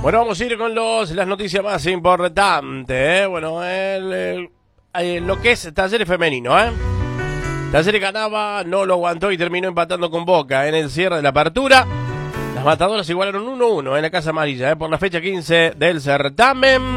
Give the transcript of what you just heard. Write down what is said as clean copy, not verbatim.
Bueno, vamos a ir con las noticias más importantes. Bueno, lo que es Talleres femenino. Talleres ganaba, no lo aguantó y terminó empatando con Boca en el cierre de la apertura. Las matadoras igualaron 1-1 en la Casa Amarilla por la fecha 15 del certamen.